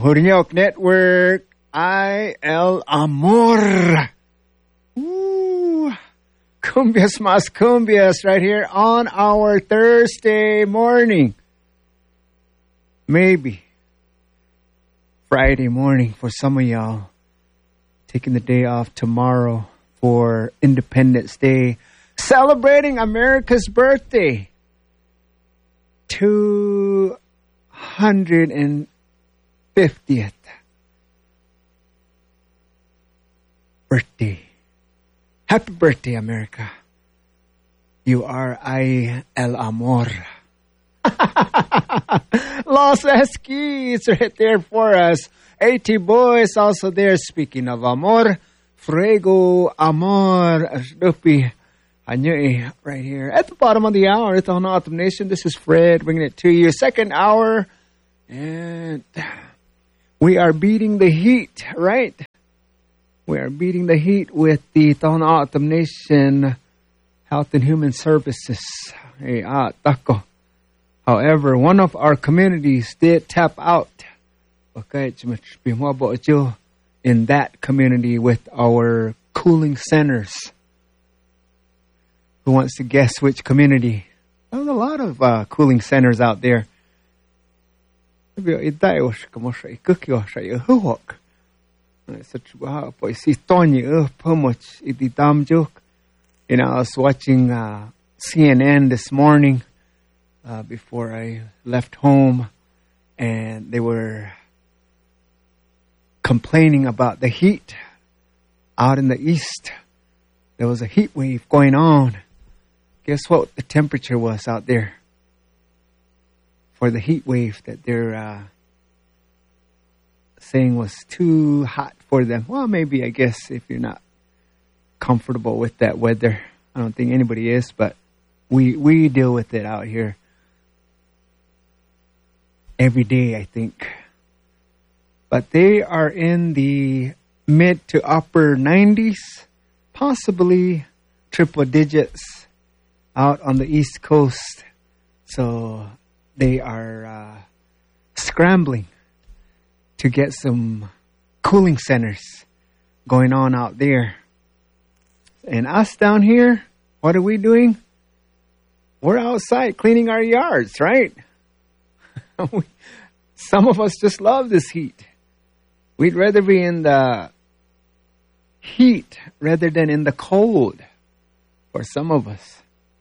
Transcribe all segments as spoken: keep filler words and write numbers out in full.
Hurnyok Network, I El Amor. Ooh, cumbias mas cumbias right here on our Thursday morning. Maybe Friday morning for some of y'all. Taking the day off tomorrow for Independence Day. Celebrating America's birthday. two hundred fiftieth birthday. Happy birthday, America. You are I El Amor. Los Esquis right there for us. AT Boys also there. Speaking of Amor, Fuego Amor Rupi Anyui right here at the bottom of the hour. It's on Autumn Nation. This is Fred bringing it to you. Second hour. And we are beating the heat, right? We are beating the heat with the Tahun Autumn Nation Health and Human Services. Hey, ah, tako. However, one of our communities did tap out. Okay, in that community with our cooling centers. Who wants to guess which community? There's a lot of uh, cooling centers out there. You know, I was watching uh, C N N this morning uh, before I left home, and they were complaining about the heat out in the east. There was a heat wave going on. Guess what the temperature was out there for the heat wave that they're uh, saying was too hot for them. Well, maybe, I guess, if you're not comfortable with that weather. I don't think anybody is, but we we deal with it out here every day, I think. But they are in the mid to upper nineties, possibly triple digits out on the East Coast. So they are uh, scrambling to get some cooling centers going on out there. And us down here, what are we doing? We're outside cleaning our yards, right? we, some of us just love this heat. We'd rather be in the heat rather than in the cold. For some of us.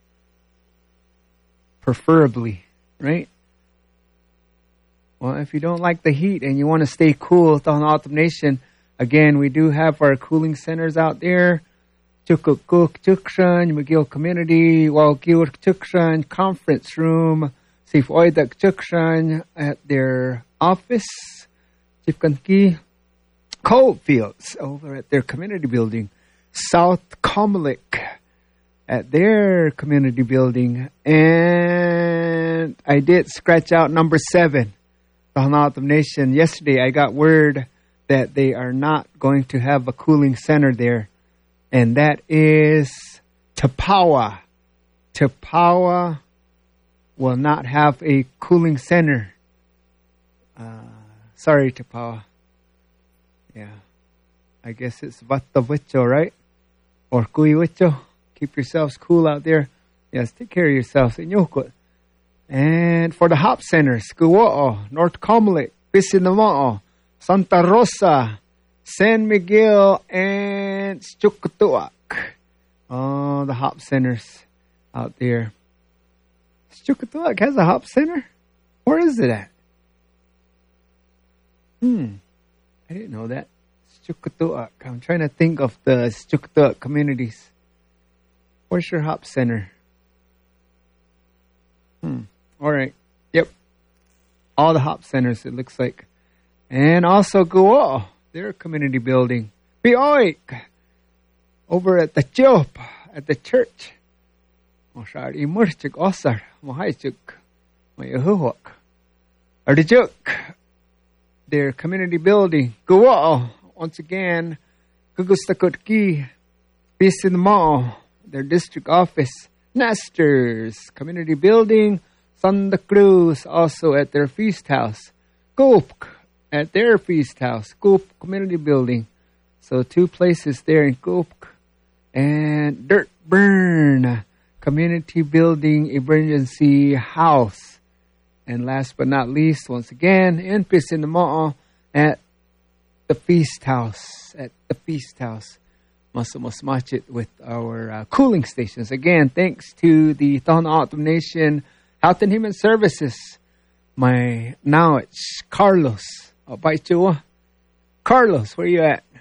Preferably, right? Well, if you don't like the heat and you want to stay cool, Tahun Autumn Nation, again, we do have our cooling centers out there. Chukukuk Chukshan, McGill Community, Walgil Chukshan Conference Room, Sif Oidak Chukshan at their office. Chipkanki Coalfields over at their community building. South Comelec at their community building. And I did scratch out number seven, Tahun Autumn Nation. Yesterday I got word that they are not going to have a cooling center there. And that is Tapawa. Tapawa will not have a cooling center. Uh, sorry, Tapawa. Yeah. I guess it's Vatavicho, right? Or Kuiwicho. Keep yourselves cool out there. Yes, take care of yourselves. And for the hop centers, Kuwo'o, North Comelec, Pisinamo'o, Santa Rosa, San Miguel, and Chukutuak. Oh, the hop centers out there. Chukutuak has a hop center? Where is it at? Hmm. I didn't know that. Chukutuak. I'm trying to think of the Chukutuak communities. Where's your hop center? Hmm. All right. Yep. All the hop centers, it looks like. And also Guo, their community building. Bioik, over at the Chop, at the church. Moshar imurchik osar, mohaichuk, mayahuwak. Ardijuk, their community building. Guo, once again, Gugustakutki, Pisinmo, their district office. Nesters, community building. Santa Cruz, also at their feast house. Gulp, at their feast house, Coop Community Building. So two places there in Coop. And Dirt Burn Community Building Emergency House. And last but not least, once again, in Pisinamo at the Feast House. At the Feast House. Must must match it with our uh, cooling stations. Again, thanks to the Tohono O'odham Nation Health and Human Services. My now it's Carlos. Oh, bye, Chua. Carlos, where you at?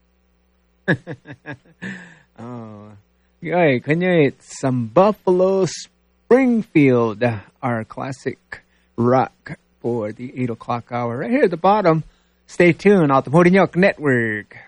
Oh, yay! Can you eat some Buffalo Springfield, our classic rock for the eight o'clock hour right here at the bottom. Stay tuned. Out the Morinyok Network.